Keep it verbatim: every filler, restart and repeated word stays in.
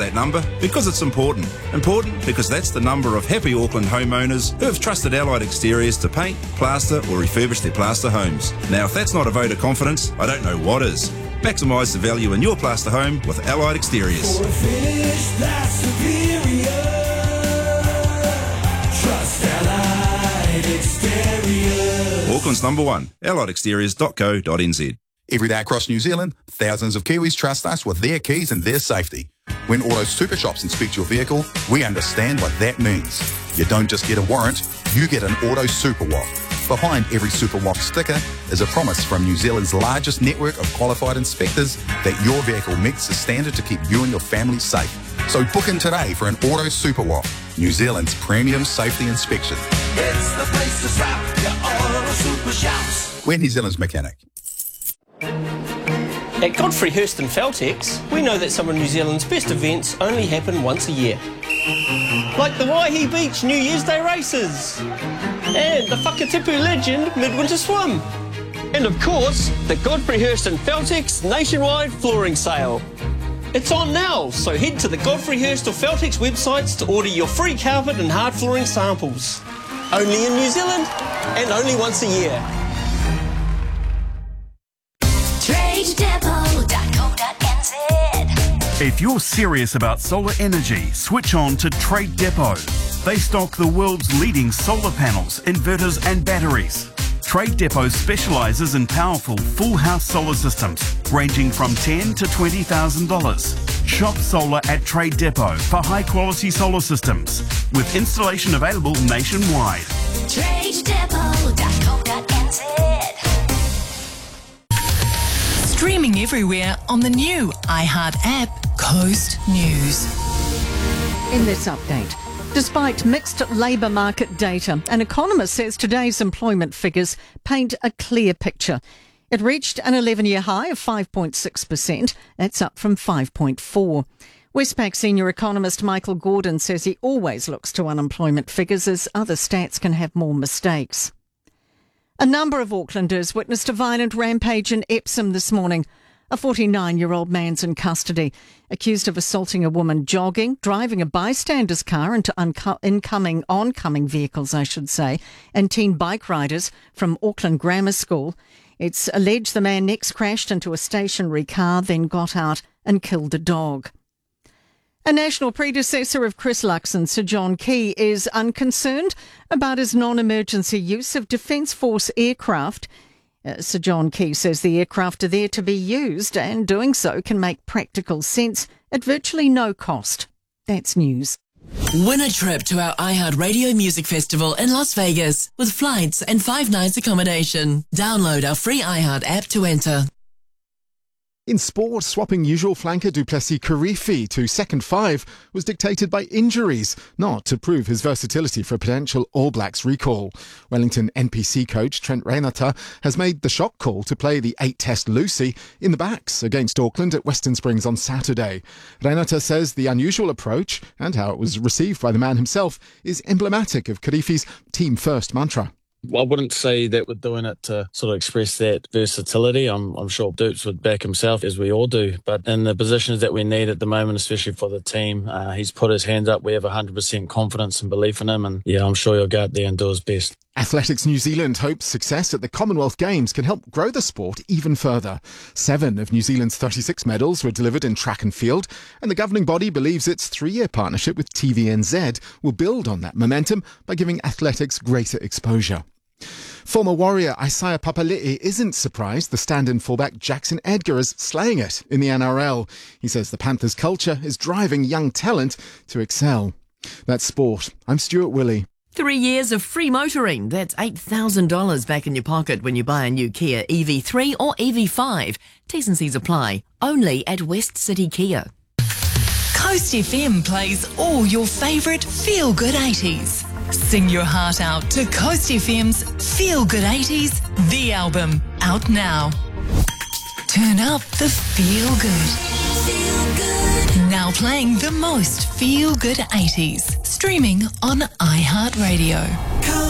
that number because it's important. Important because that's the number of happy Auckland homeowners who have trusted Allied Exteriors to paint, plaster or refurbish their plaster homes. Now, if that's not a vote of confidence, I don't know what is. Maximise the value in your plaster home with Allied Exteriors. For a finish that's superior, trust Allied Exteriors. Auckland's number one, allied exteriors dot co dot n z. Every day across New Zealand, thousands of Kiwis trust us with their keys and their safety. When Auto Super Shops inspect your vehicle, we understand what that means. You don't just get a warrant, you get an Auto Super Walk. Behind every Super Walk sticker is a promise from New Zealand's largest network of qualified inspectors that your vehicle meets the standard to keep you and your family safe. So book in today for an Auto Super Walk, New Zealand's premium safety inspection. It's the place to stop your Auto Super Shops. We're New Zealand's mechanic. At Godfrey Hirst and Feltex, we know that some of New Zealand's best events only happen once a year. Like the Waihi Beach New Year's Day races, and the Whakatipu Legend Midwinter Swim, and of course, the Godfrey Hirst and Feltex nationwide flooring sale. It's on now, so head to the Godfrey Hirst or Feltex websites to order your free carpet and hard flooring samples. Only in New Zealand, and only once a year. trade depot dot co dot n z. If you're serious about solar energy, switch on to Trade Depot. They stock the world's leading solar panels, inverters and batteries. Trade Depot specialises in powerful full house solar systems ranging from ten thousand to twenty thousand dollars. Shop solar at Trade Depot for high quality solar systems with installation available nationwide. trade depot dot co dot n z. Streaming everywhere on the new iHeart app, Coast News. In this update, despite mixed labour market data, an economist says today's employment figures paint a clear picture. It reached an eleven-year high of five point six percent. That's up from five point four. Westpac senior economist Michael Gordon says he always looks to unemployment figures as other stats can have more mistakes. A number of Aucklanders witnessed a violent rampage in Epsom this morning. A forty-nine-year-old man's in custody, accused of assaulting a woman jogging, driving a bystander's car into unco- incoming, oncoming vehicles, I should say, and teen bike riders from Auckland Grammar School. It's alleged the man next crashed into a stationary car, then got out and killed a dog. A national predecessor of Chris Luxon, Sir John Key, is unconcerned about his non-emergency use of Defence Force aircraft. Uh, Sir John Key says the aircraft are there to be used and doing so can make practical sense at virtually no cost. That's news. Win a trip to our iHeart Radio Music Festival in Las Vegas with flights and five nights accommodation. Download our free iHeart app to enter. In sport, swapping usual flanker Du Plessis-Kirifi to second five was dictated by injuries, not to prove his versatility for a potential All Blacks recall. Wellington N P C coach Trent Reinater has made the shock call to play the eight-test Lucy in the backs against Auckland at Western Springs on Saturday. Reinater says the unusual approach, and how it was received by the man himself, is emblematic of Kirifi's team-first mantra. I wouldn't say that we're doing it to sort of express that versatility. I'm, I'm sure Dupes would back himself, as we all do. But in the positions that we need at the moment, especially for the team, uh, he's put his hand up. We have one hundred percent confidence and belief in him. And yeah, I'm sure he'll go out there and do his best. Athletics New Zealand hopes success at the Commonwealth Games can help grow the sport even further. Seven of New Zealand's thirty-six medals were delivered in track and field, and the governing body believes its three-year partnership with T V N Z will build on that momentum by giving athletics greater exposure. Former Warrior Isaiah Papali'i isn't surprised the stand-in fullback Jackson Edgar is slaying it in the N R L. He says the Panthers' culture is driving young talent to excel. That's sport. I'm Stuart Willey. Three years of free motoring. That's eight thousand dollars back in your pocket when you buy a new Kia E V three or E V five. T's and C's apply. Only at West City Kia. Coast F M plays all your favourite feel-good eighties. Sing your heart out to Coast F M's Feel Good eighties, the album, out now. Turn up the feel good. Feel good. Now playing the most feel good eighties. Streaming on iHeartRadio.